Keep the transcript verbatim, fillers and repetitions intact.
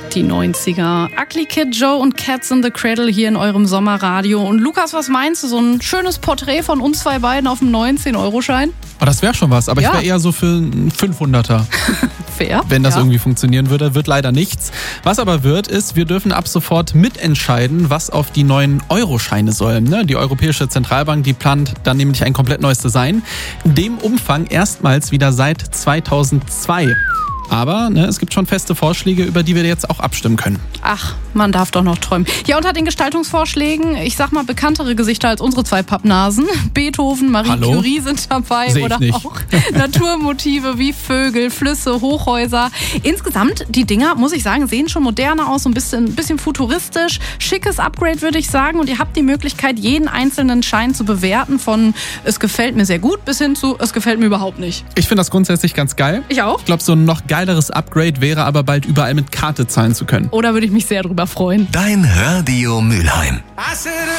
Die neunziger. Ugly Kid Joe und Cats in the Cradle hier in eurem Sommerradio. Und Lukas, was meinst du? So ein schönes Porträt von uns zwei beiden auf dem neunzehn-Euro-Schein? Oh, das wäre schon was, aber ja. Ich wäre eher so für einen fünfhunderter. Fair. Wenn das ja. irgendwie funktionieren würde, wird leider nichts. Was aber wird, ist, wir dürfen ab sofort mitentscheiden, was auf die neuen Euro-Scheine soll. Ne? Die Europäische Zentralbank, die plant dann nämlich ein komplett neues Design. In dem Umfang erstmals wieder seit zweitausendzwei. Aber ne, es gibt schon feste Vorschläge, über die wir jetzt auch abstimmen können. Ach, man darf doch noch träumen. Ja, unter den Gestaltungsvorschlägen, ich sag mal, bekanntere Gesichter als unsere zwei Pappnasen. Beethoven, Marie Hallo? Curie sind dabei. Seh ich oder nicht. auch Naturmotive wie Vögel, Flüsse, Hochhäuser. Insgesamt, die Dinger, muss ich sagen, sehen schon moderner aus, so ein bisschen, bisschen futuristisch. Schickes Upgrade, würde ich sagen. Und ihr habt die Möglichkeit, jeden einzelnen Schein zu bewerten, von es gefällt mir sehr gut bis hin zu es gefällt mir überhaupt nicht. Ich finde das grundsätzlich ganz geil. Ich auch. Ich glaube, so ein noch geileres Upgrade wäre aber bald überall mit Karte zahlen zu können. Oder würde ich mich sehr drüber freuen. Dein Radio Mülheim.